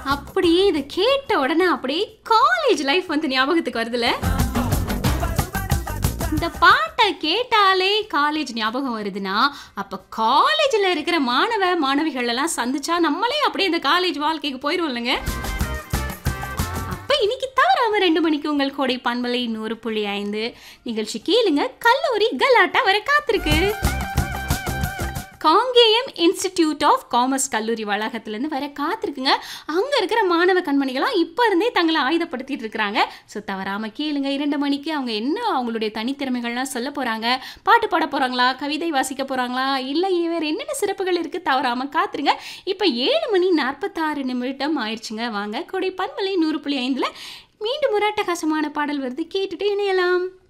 அப்படியே இத கேட்ட உடனே அப்படியே காலேஜ் லைஃப் வந்து ஞாபகத்துக்கு வருதுல்ல. இந்த பாட்ட கேட்டாலே காலேஜ் ஞாபகம் வருதுன்னா, அப்ப காலேஜ்ல இருக்கிற மாணவ, மாணவிகள் எல்லாம் சந்திச்சா நம்மளே அப்படியே இந்த காலேஜ் வாழ்க்கைக்கு போயிருவோம்லங்க. அப்ப இன்னைக்கு தவறாம 2 மணிக்கு உங்கள் கோடை பண்பலை 100.5 நிகழ்ச்சி கேளுங்க. கல்லூரி கலாட்டா வர காத்திருக்கு. காங்கேயம் இன்ஸ்டிடியூட் ஆஃப் காமர்ஸ் கல்லூரி வளாகத்திலேருந்து வர காத்திருக்குங்க. அங்கே இருக்கிற மாணவ கண்மணிகளாம் இப்போ இருந்தே தங்களை ஆயுதப்படுத்திட்டு இருக்கிறாங்க. ஸோ தவறாமல் கேளுங்க. 2 மணிக்கு அவங்க என்ன அவங்களுடைய தனித்திறமைகள்லாம் சொல்ல போகிறாங்க, பாட்டு பாட போகிறாங்களா, கவிதை வாசிக்க போகிறாங்களா, இல்லை வேறு என்னென்ன சிறப்புகள் இருக்குது, தவறாமல் காத்துருங்க. இப்போ 7 மணி 46 நிமிடம் ஆயிடுச்சுங்க. வாங்க கோடை பண்பலை 100.5 மீண்டும் ஒரு அட்டகாசமான பாடல் வருது, கேட்டுட்டு இணையலாம்.